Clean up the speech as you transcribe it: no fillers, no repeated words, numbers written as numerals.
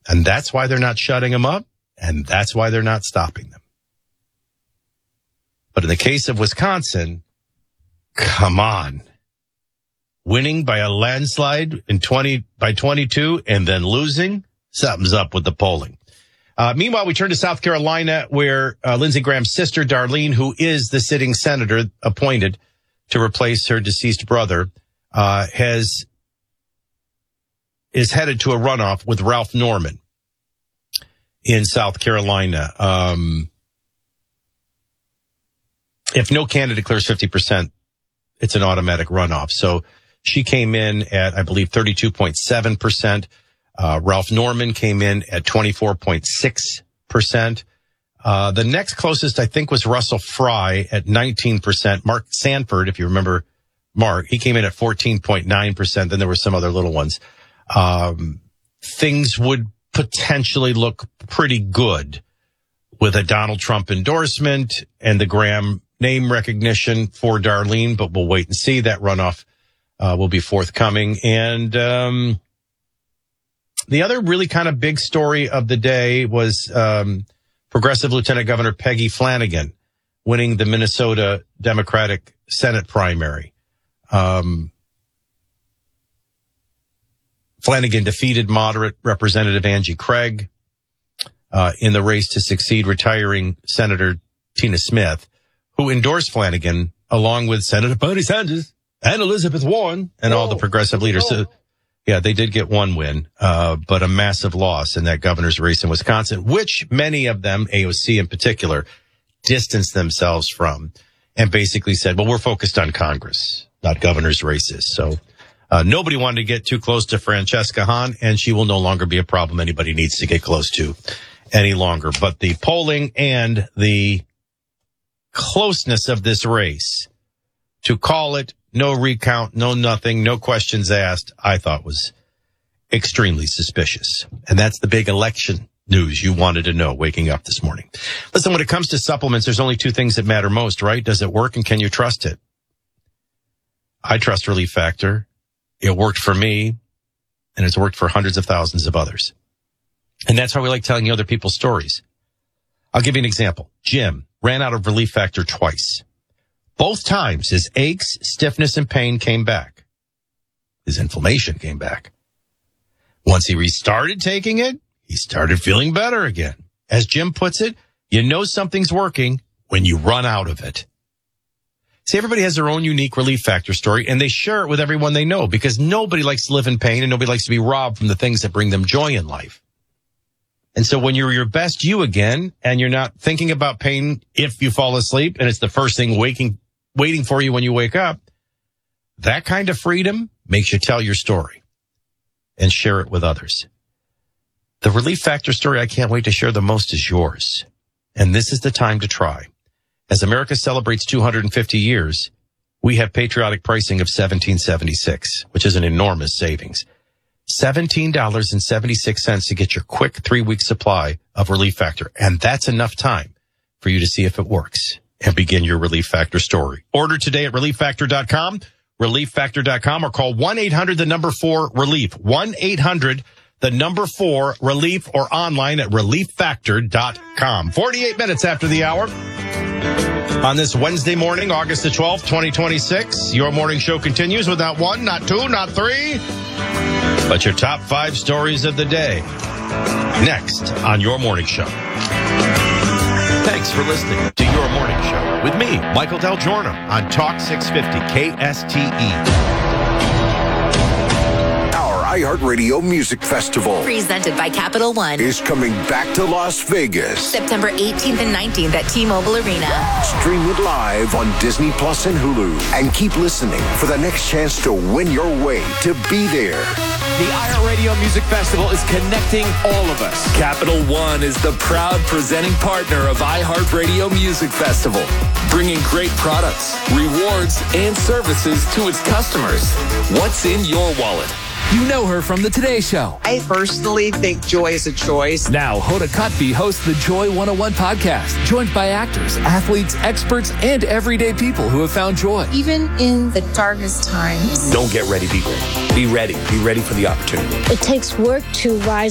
And that's why they're not shutting them up, and that's why they're not stopping them. But in the case of Wisconsin, come on. Winning by a landslide by 22 and then losing, something's up with the polling. Meanwhile, we turn to South Carolina, where Lindsey Graham's sister, Darlene, who is the sitting senator appointed to replace her deceased brother, is headed to a runoff with Ralph Norman in South Carolina. If no candidate clears 50%, it's an automatic runoff. So she came in at, I believe, 32.7%. Ralph Norman came in at 24.6%. The next closest, I think, was Russell Fry at 19%. Mark Sanford, if you remember Mark, he came in at 14.9%. Then there were some other little ones. Things would potentially look pretty good with a Donald Trump endorsement and the Graham name recognition for Darlene, but we'll wait and see. That runoff will be forthcoming. And the other really kind of big story of the day was Progressive Lieutenant Governor Peggy Flanagan winning the Minnesota Democratic Senate primary. Flanagan defeated moderate Representative Angie Craig in the race to succeed retiring Senator Tina Smith, who endorsed Flanagan along with Senator Bernie Sanders and Elizabeth Warren and all the progressive leaders. So, yeah, they did get one win, but a massive loss in that governor's race in Wisconsin, which many of them, AOC in particular, distanced themselves from and basically said, well, we're focused on Congress, not governor's races. So nobody wanted to get too close to Francesca Hahn, and she will no longer be a problem anybody needs to get close to any longer. But the polling and the closeness of this race, to call it no recount, no nothing, no questions asked, I thought was extremely suspicious. And that's the big election news you wanted to know waking up this morning. Listen, when it comes to supplements, there's only two things that matter most, right? Does it work and can you trust it? I trust Relief Factor. It worked for me, and it's worked for hundreds of thousands of others. And that's why we like telling you other people's stories. I'll give you an example. Jim ran out of Relief Factor twice. Both times his aches, stiffness, and pain came back. His inflammation came back. Once he restarted taking it, he started feeling better again. As Jim puts it, you know something's working when you run out of it. See, everybody has their own unique Relief Factor story, and they share it with everyone they know because nobody likes to live in pain and nobody likes to be robbed from the things that bring them joy in life. And so when you're your best you again and you're not thinking about pain if you fall asleep and it's the first thing waiting for you when you wake up, that kind of freedom makes you tell your story and share it with others. The Relief Factor story I can't wait to share the most is yours. And this is the time to try. As America celebrates 250 years, we have patriotic pricing of $17.76, which is an enormous savings. $17.76 to get your quick 3-week supply of Relief Factor. And that's enough time for you to see if it works and begin your Relief Factor story. Order today at ReliefFactor.com, ReliefFactor.com, or call 1-800-4-RELIEF, 1-800-4-RELIEF, or online at ReliefFactor.com. 48 minutes after the hour. On this Wednesday morning, August the 12th, 2026, your morning show continues with not one, not two, not three, but your top 5 stories of the day. Next on Your Morning Show. Thanks for listening to Your Morning Show with me, Michael Del Giorno, on Talk 650 KSTE. iHeartRadio Music Festival, presented by Capital One, is coming back to Las Vegas. September 18th and 19th at T-Mobile Arena. Stream it live on Disney Plus and Hulu. And keep listening for the next chance to win your way to be there. The iHeartRadio Music Festival is connecting all of us. Capital One is the proud presenting partner of iHeartRadio Music Festival, bringing great products, rewards, and services to its customers. What's in your wallet? You know her from The Today Show. I personally think joy is a choice. Now, Hoda Kotb hosts the Joy 101 podcast, joined by actors, athletes, experts, and everyday people who have found joy. Even in the darkest times. Don't get ready, be great. Be ready. Be ready for the opportunity. It takes work to rise